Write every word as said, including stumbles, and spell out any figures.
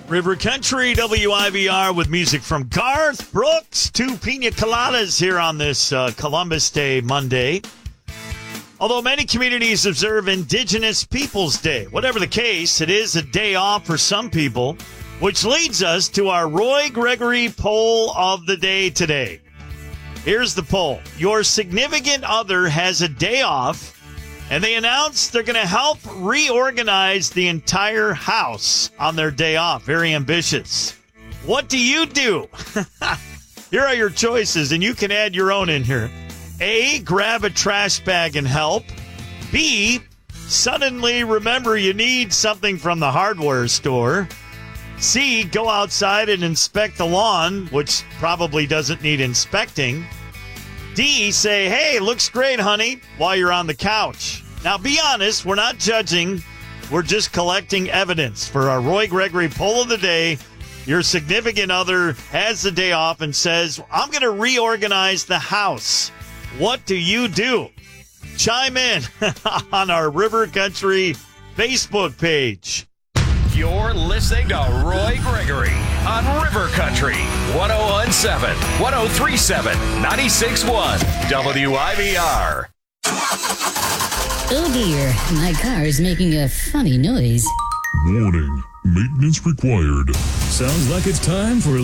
River Country, W I V R with music from Garth Brooks. Two pina coladas here on this uh, Columbus Day Monday. Although many communities observe Indigenous Peoples Day. Whatever the case, it is a day off for some people, which leads us to our Roy Gregory poll of the day today. Here's the poll. Your significant other has a day off, and they announced they're going to help reorganize the entire house on their day off. Very ambitious. What do you do? Here are your choices, and you can add your own in here. A, grab a trash bag and help. B, suddenly remember you need something from the hardware store. C, go outside and inspect the lawn, which probably doesn't need inspecting. D, say, hey, looks great, honey, while you're on the couch. Now, be honest, we're not judging. We're just collecting evidence for our Roy Gregory poll of the day. Your significant other has the day off and says, I'm going to reorganize the house. What do you do? Chime in on our River Country Facebook page. You're listening to Roy Gregory on River Country, one oh one point seven, one oh three point seven, ninety-six point one, W I V R. Oh dear, my car is making a funny noise. Warning, maintenance required. Sounds like it's time for